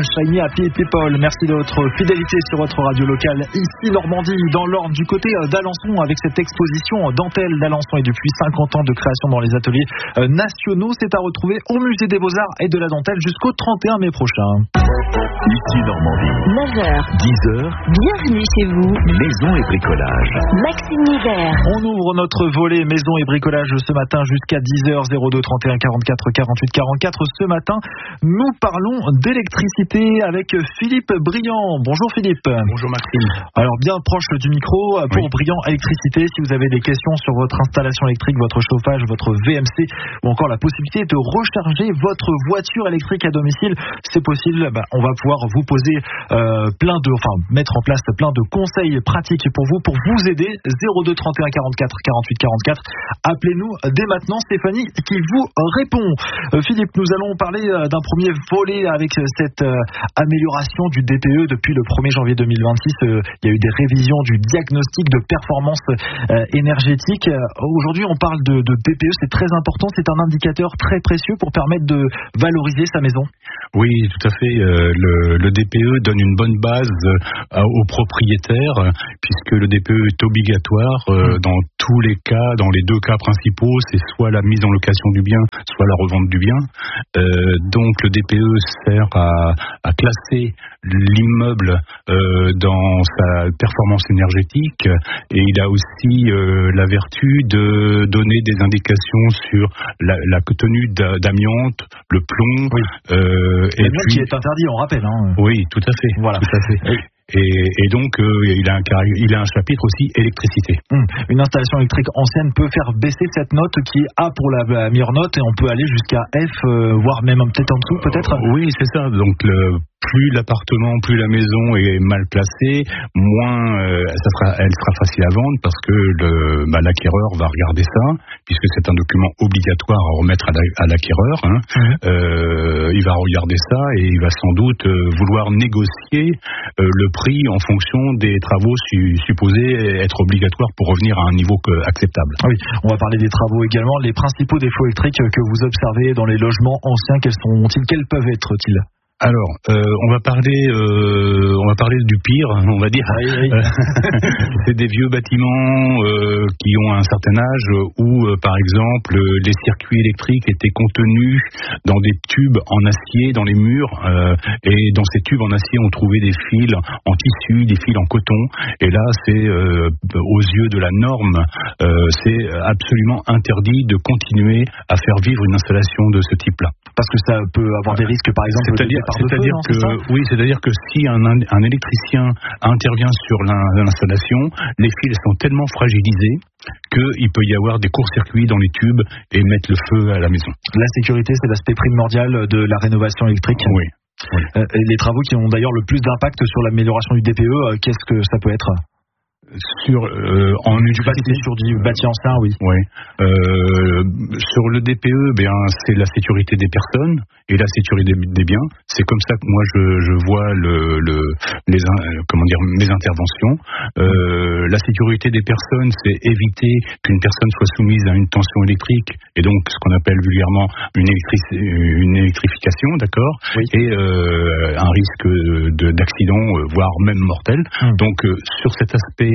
Shiny Happy People. Merci de votre fidélité sur votre radio locale ici Normandie, dans l'Orne, du côté d'Alençon, avec cette exposition Dentelle d'Alençon et depuis 50 ans de création dans les ateliers nationaux. C'est à retrouver au musée des Beaux-Arts et de la Dentelle jusqu'au 31 mai prochain. Ici Normandie, 9h, 10h, bienvenue chez vous. maison et bricolage. Maxime Nivert. On ouvre notre volet maison et bricolage ce matin jusqu'à 10h, 02 31 44 48 44. Ce matin, nous parlons d'électricité avec Philippe Briand. Bonjour Philippe. Bonjour Maxime. Alors bien proche du micro pour Briand Électricité, si vous avez des questions sur votre installation électrique, votre chauffage, votre VMC ou encore la possibilité de recharger votre voiture électrique à domicile, c'est possible. On va pouvoir vous poser mettre en place plein de conseils pratiques pour vous aider. 02 31 44 48 44. Appelez-nous dès maintenant. Stéphanie qui vous répond. Philippe, nous allons parler d'un premier volet avec cette amélioration du DPE depuis le 1er janvier 2026. Il y a eu des révisions du diagnostic de performance énergétique. Aujourd'hui, on parle de DPE. C'est très important. C'est un indicateur très précieux pour permettre de valoriser sa maison. Oui, tout à fait. Le DPE donne une bonne base aux propriétaires, puisque le DPE est obligatoire dans tous les cas, dans les deux cas principaux, c'est soit la mise en location du bien, soit la revente du bien. Donc le DPE sert à classer l'immeuble dans sa performance énergétique, et il a aussi la vertu de donner des indications sur la tenue d'amiante, le plomb. Oui. Et puis, qui est interdit, on rappelle. Oui, tout à fait. Voilà. Tout à fait. Et donc, il a un chapitre aussi électricité. Une installation électrique ancienne peut faire baisser cette note qui est A pour la meilleure note, et on peut aller jusqu'à F, voire même peut-être en dessous, peut-être. Oui, c'est ça. Donc, plus l'appartement, plus la maison est mal placée, moins elle sera facile à vendre, parce que l'acquéreur va regarder ça, puisque c'est un document obligatoire à remettre à l'acquéreur. Il va regarder ça et il va sans doute vouloir négocier le prix en fonction des travaux supposés être obligatoires pour revenir à un niveau acceptable. Oui, on va parler des travaux également. Les principaux défauts électriques que vous observez dans les logements anciens, quels peuvent être-ils ? Alors, on va parler du pire, on va dire. Oui. C'est des vieux bâtiments qui ont un certain âge où, par exemple, les circuits électriques étaient contenus dans des tubes en acier dans les murs, et dans ces tubes en acier, on trouvait des fils en tissu, des fils en coton. Et là, c'est aux yeux de la norme, c'est absolument interdit de continuer à faire vivre une installation de ce type-là. Parce que ça peut avoir des risques, par exemple, c'est-à-dire que si un électricien intervient sur l'installation, les fils sont tellement fragilisés qu'il peut y avoir des courts-circuits dans les tubes et mettre le feu à la maison. La sécurité, c'est l'aspect primordial de la rénovation électrique. Oui. Les travaux qui ont d'ailleurs le plus d'impact sur l'amélioration du DPE, qu'est-ce que ça peut être ? Sur du bâti ancien, oui. Sur le DPE, c'est la sécurité des personnes et la sécurité des biens. C'est comme ça que moi je vois mes interventions. La sécurité des personnes, c'est éviter qu'une personne soit soumise à une tension électrique, et donc ce qu'on appelle vulgairement une électrification, d'accord, oui. Et un risque d'accident, voire même mortel. Donc sur cet aspect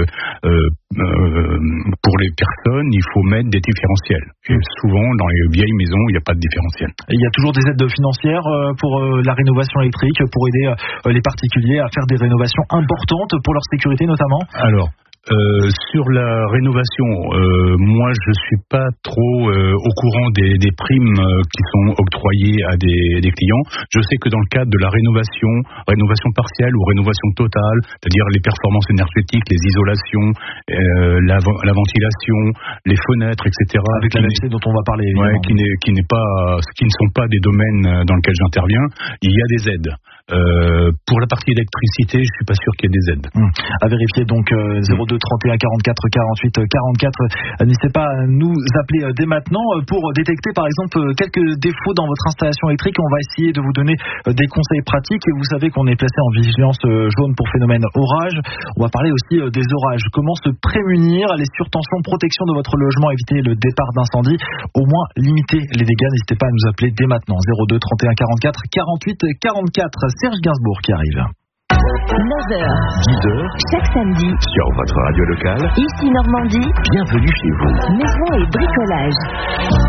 pour les personnes, il faut mettre des différentiels. Et souvent, dans les vieilles maisons, il n'y a pas de différentiel. Et il y a toujours des aides financières pour la rénovation électrique, pour aider les particuliers à faire des rénovations importantes pour leur sécurité notamment ? Alors, sur la rénovation, moi je suis pas trop au courant des primes qui sont octroyées à des clients. Je sais que dans le cadre de la rénovation partielle ou rénovation totale, c'est-à-dire les performances énergétiques, les isolations, la ventilation, les fenêtres, etc. Avec la VMC dont on va parler. Qui ne sont pas des domaines dans lesquels j'interviens, il y a des aides. Pour la partie électricité, je suis pas sûr qu'il y ait des aides. À vérifier donc 02 31 44 48 44. N'hésitez pas à nous appeler dès maintenant pour détecter par exemple quelques défauts dans votre installation électrique. On va essayer de vous donner des conseils pratiques. Et vous savez qu'on est placé en vigilance jaune pour phénomène orage. On va parler aussi des orages. Comment se prémunir, les surtensions, protection de votre logement, éviter le départ d'incendie, au moins limiter les dégâts. N'hésitez pas à nous appeler dès maintenant. 02 31 44 48 44. Serge Gainsbourg qui arrive. 9h, 10h chaque samedi, sur votre radio locale. ici Normandie, Bienvenue chez vous. maison et bricolage.